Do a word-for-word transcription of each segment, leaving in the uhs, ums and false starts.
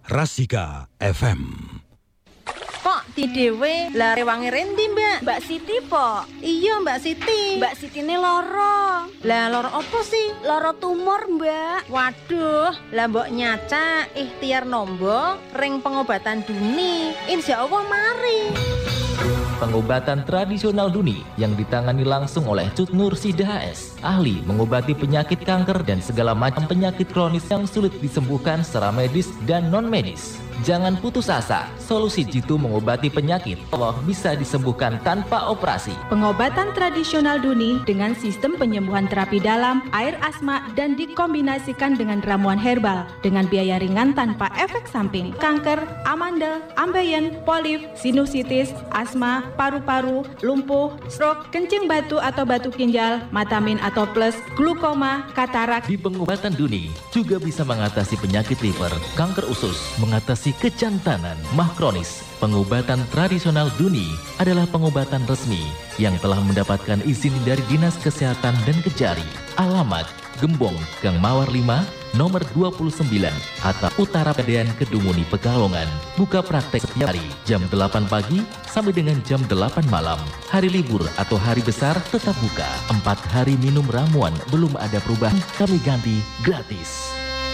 Rasika F M. Kok ti dhewe lah rewange rendi, Mbak? Mbak Siti, po. Iya, Mbak Siti. Mbak Siti ini loro. Lah loro apa sih? Loro tumor, Mbak. Waduh, lah mbok nyaca ikhtiar nombo ring pengobatan Duni. Insya Allah mari. Pengobatan tradisional Duni yang ditangani langsung oleh Cut Nur Sida H S, ahli mengobati penyakit kanker dan segala macam penyakit kronis yang sulit disembuhkan secara medis dan non-medis. Jangan putus asa, solusi jitu mengobati penyakit Allah bisa disembuhkan tanpa operasi. Pengobatan tradisional Duni dengan sistem penyembuhan terapi dalam, air asma, dan dikombinasikan dengan ramuan herbal dengan biaya ringan tanpa efek samping. Kanker, amandel, ambeien, polip, sinusitis, asma, paru-paru, lumpuh, stroke, kencing batu atau batu ginjal, matamin atau plus, glukoma, katarak. Di pengobatan Duni juga bisa mengatasi penyakit liver, kanker usus, mengatasi kejantanan, mah kronis. Pengobatan tradisional Duni adalah pengobatan resmi yang telah mendapatkan izin dari Dinas Kesehatan dan Kejari. Alamat Gembong, Gang Mawar lima, nomor dua puluh sembilan, atau Utara Pedean Kedunguni, Pekalongan. Buka praktek setiap hari, jam delapan pagi sampai dengan jam delapan malam. Hari libur atau hari besar tetap buka. Empat hari minum ramuan, belum ada perubahan, kami ganti gratis.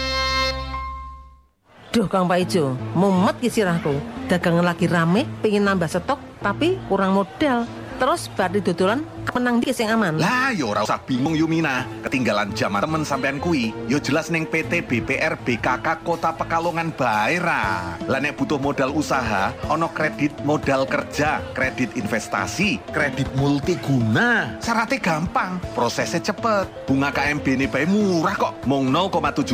Duh Kang Pak Ijo, mumet ki sirahku. Dagangan lagi rame, pengen nambah stok, tapi kurang modal. Terus bari dodolan menang di sing aman. Lah yo ora usah bingung Yumina. Ketinggalan zaman temen sampean kui. Yo jelas ning P T B P R B K K Kota Pekalongan bae ra. Lah nek butuh modal usaha, ono kredit modal kerja, kredit investasi, kredit multiguna. Syaratnya gampang, prosesnya cepet. Bunga K M B ini bae murah kok. Mung nol koma tujuh